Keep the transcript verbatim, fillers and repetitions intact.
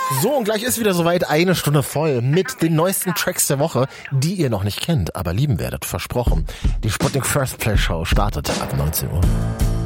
So, und gleich ist wieder soweit, eine Stunde voll mit den neuesten Tracks der Woche, die ihr noch nicht kennt, aber lieben werdet, versprochen. Die Sputnik First Play Show startet ab neunzehn Uhr.